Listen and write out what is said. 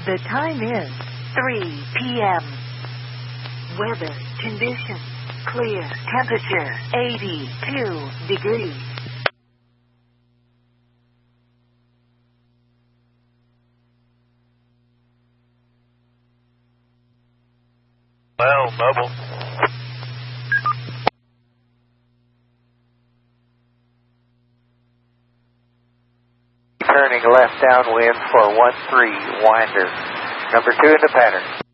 The time is 3 p.m. Weather conditions clear. Temperature 82 degrees. Well, mobile. Turning left downwind for 13 winder. Number 2 in the pattern.